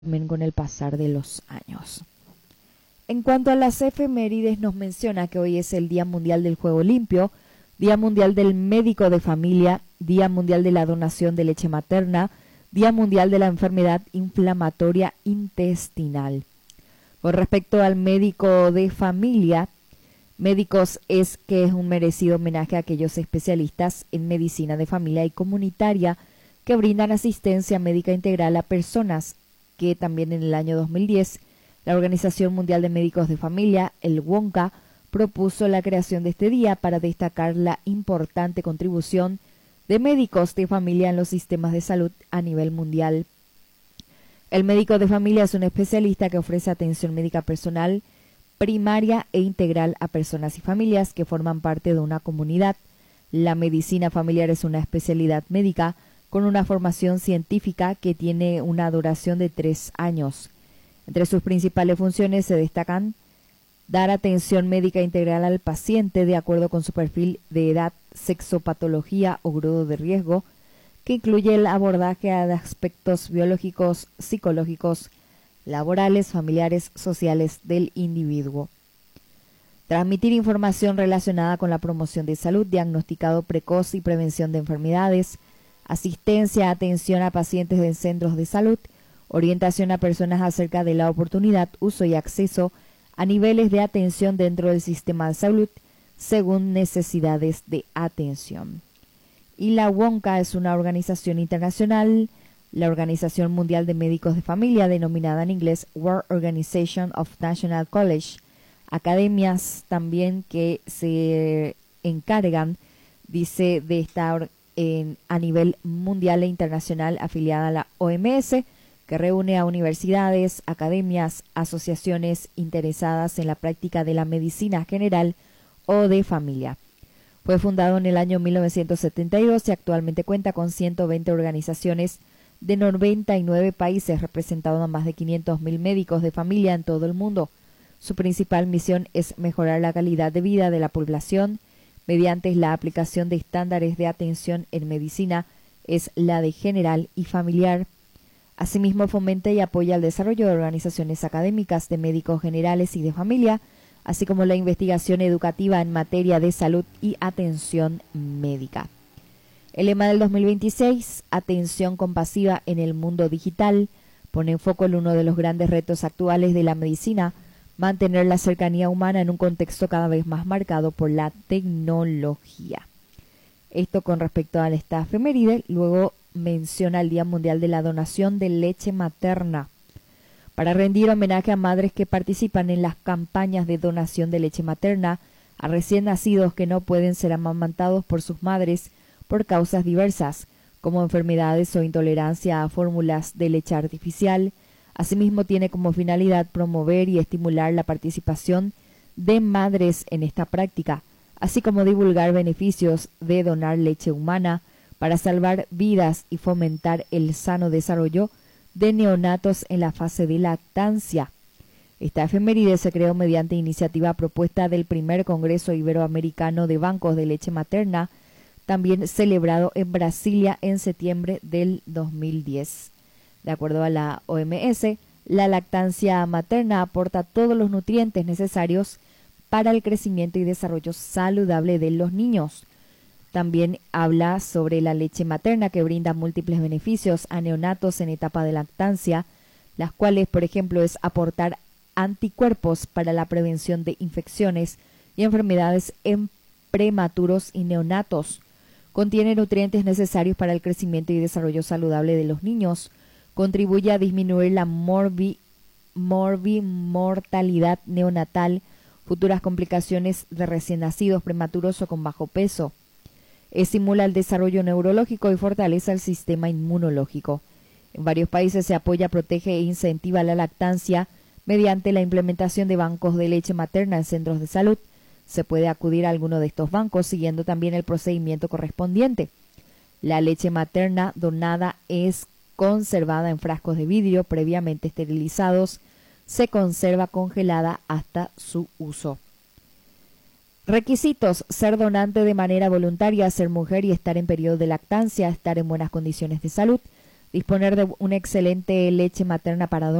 también con el pasar de los años. En cuanto a las efemérides, nos menciona que hoy es el Día Mundial del Juego Limpio, Día Mundial del Médico de Familia, Día Mundial de la Donación de Leche Materna, Día Mundial de la Enfermedad Inflamatoria Intestinal. Con respecto al médico de familia, médicos es un merecido homenaje a aquellos especialistas en medicina de familia y comunitaria que brindan asistencia médica integral a personas que también en el año 2010 la Organización Mundial de Médicos de Familia, el WONCA, propuso la creación de este día para destacar la importante contribución de médicos de familia en los sistemas de salud a nivel mundial. El médico de familia es un especialista que ofrece atención médica personal, primaria e integral a personas y familias que forman parte de una comunidad. La medicina familiar es una especialidad médica con una formación científica que tiene una duración de 3 años. Entre sus principales funciones se destacan dar atención médica integral al paciente de acuerdo con su perfil de edad, sexo, patología o grado de riesgo, que incluye el abordaje de aspectos biológicos, psicológicos, laborales, familiares, sociales del individuo. Transmitir información relacionada con la promoción de salud, diagnosticado precoz y prevención de enfermedades, asistencia, atención a pacientes en centros de salud, orientación a personas acerca de la oportunidad, uso y acceso a niveles de atención dentro del sistema de salud según necesidades de atención. Y la WONCA es una organización internacional, la Organización Mundial de Médicos de Familia, denominada en inglés World Organization of National College, academias también que se encargan, dice, de estar a nivel mundial e internacional afiliada a la OMS, que reúne a universidades, academias, asociaciones interesadas en la práctica de la medicina general o de familia. Fue fundado en el año 1972 y actualmente cuenta con 120 organizaciones de 99 países, representando a más de 500.000 médicos de familia en todo el mundo. Su principal misión es mejorar la calidad de vida de la población mediante la aplicación de estándares de atención en medicina, es la de general y familiar. Asimismo, fomenta y apoya el desarrollo de organizaciones académicas de médicos generales y de familia, así como la investigación educativa en materia de salud y atención médica. El lema del 2026, Atención compasiva en el mundo digital, pone en foco en uno de los grandes retos actuales de la medicina, mantener la cercanía humana en un contexto cada vez más marcado por la tecnología. Esto con respecto a esta efeméride. Luego menciona el Día Mundial de la Donación de Leche Materna, para rendir homenaje a madres que participan en las campañas de donación de leche materna a recién nacidos que no pueden ser amamantados por sus madres por causas diversas, como enfermedades o intolerancia a fórmulas de leche artificial. Asimismo, tiene como finalidad promover y estimular la participación de madres en esta práctica, así como divulgar beneficios de donar leche humana para salvar vidas y fomentar el sano desarrollo de neonatos en la fase de lactancia. Esta efeméride se creó mediante iniciativa propuesta del primer Congreso Iberoamericano de Bancos de Leche Materna, también celebrado en Brasilia en septiembre del 2010. De acuerdo a la OMS, la lactancia materna aporta todos los nutrientes necesarios para el crecimiento y desarrollo saludable de los niños. También habla sobre la leche materna, que brinda múltiples beneficios a neonatos en etapa de lactancia, las cuales, por ejemplo, es aportar anticuerpos para la prevención de infecciones y enfermedades en prematuros y neonatos. Contiene nutrientes necesarios para el crecimiento y desarrollo saludable de los niños. Contribuye a disminuir la mortalidad neonatal, futuras complicaciones de recién nacidos, prematuros o con bajo peso. Estimula el desarrollo neurológico y fortalece el sistema inmunológico. En varios países se apoya, protege e incentiva la lactancia mediante la implementación de bancos de leche materna en centros de salud. Se puede acudir a alguno de estos bancos siguiendo también el procedimiento correspondiente. La leche materna donada es conservada en frascos de vidrio previamente esterilizados. Se conserva congelada hasta su uso. Requisitos: ser donante de manera voluntaria, ser mujer y estar en periodo de lactancia, estar en buenas condiciones de salud, disponer de una excelente leche materna para